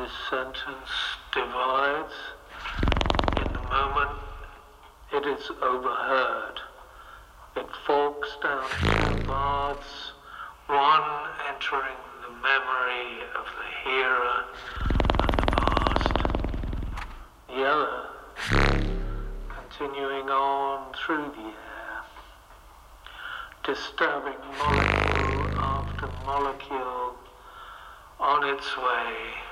This sentence divides in the moment it is overheard. It forks down two paths, one entering the memory of the hearer and the past, the other continuing on through the air, disturbing molecule after molecule on its way